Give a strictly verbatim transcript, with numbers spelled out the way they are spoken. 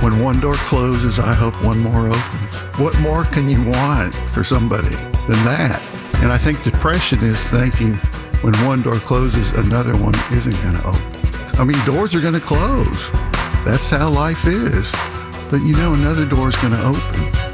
When one door closes, I hope one more opens. What more can you want for somebody than that? And I think depression is thinking when one door closes, another one isn't going to open. I mean, doors are going to close. That's how life is. But you know, another door is going to open.